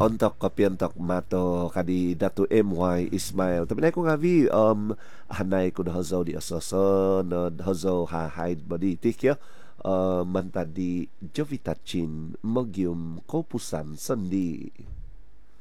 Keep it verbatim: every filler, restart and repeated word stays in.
kontok kopientok mato kadi Datu M Y Ismail. Tapi nai ko ngavi um hanai ko hazo di asoso no hazo ha haid body tik ya. Uh, mantadi Jovitacin Mogium Kopusan Sendi.